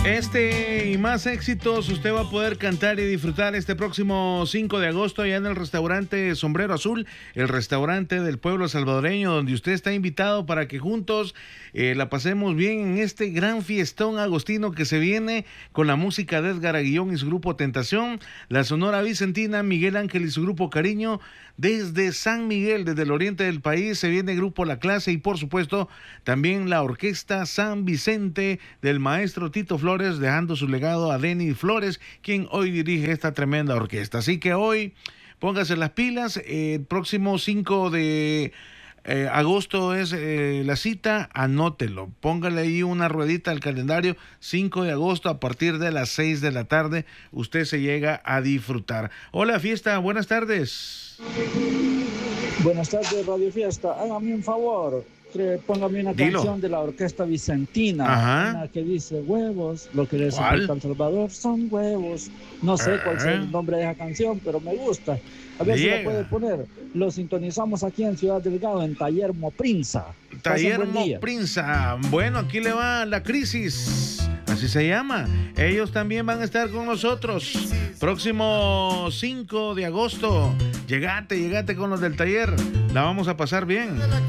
Este y más éxitos usted va a poder cantar y disfrutar este próximo 5 de agosto allá en el restaurante Sombrero Azul, el restaurante del pueblo salvadoreño, donde usted está invitado para que juntos la pasemos bien en este gran fiestón agostino que se viene con la música de Edgar Aguillón y su grupo Tentación, la Sonora Vicentina, Miguel Ángel y su grupo Cariño. Desde San Miguel, desde el oriente del país, se viene el grupo La Clase y por supuesto también la orquesta San Vicente del maestro Tito Flores, dejando su legado a Denny Flores, quien hoy dirige esta tremenda orquesta. Así que hoy póngase las pilas, el próximo 5 de agosto es la cita, anótelo, póngale ahí una ruedita al calendario, 5 de agosto a partir de las 6 de la tarde, usted se llega a disfrutar. Hola Fiesta, buenas tardes. Buenas tardes, Radio Fiesta. Hágame un favor, póngame una canción de la Orquesta Vicentina, una que dice huevos, lo que les importa El Salvador son huevos. No sé cuál es el nombre de esa canción, pero me gusta. A ver si la puede poner. Lo sintonizamos aquí en Ciudad Delgado, en Taller Moprinza. Taller Moprinza. Bueno, aquí le va La Crisis, así se llama. Ellos también van a estar con nosotros. Próximo 5 de agosto. Llegate con los del taller. La vamos a pasar bien.